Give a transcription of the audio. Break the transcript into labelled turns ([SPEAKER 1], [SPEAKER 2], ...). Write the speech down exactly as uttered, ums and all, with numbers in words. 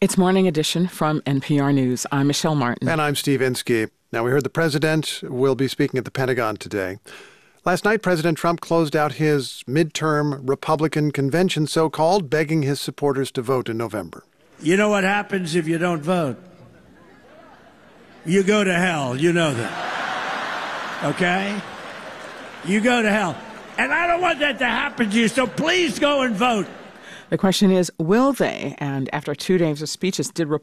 [SPEAKER 1] It's Morning Edition from N P R News. I'm Michelle Martin.
[SPEAKER 2] And I'm Steve Inskeep. Now, we heard the president will be speaking at the Pentagon today. Last night, President Trump closed out his midterm Republican convention, so-called, begging his supporters to vote in November.
[SPEAKER 3] You know what happens if you don't vote? You go to hell. You know that. Okay? You go to hell. And I don't want that to happen to you, so please go and vote.
[SPEAKER 1] The question is, will they? And after two days of speeches, did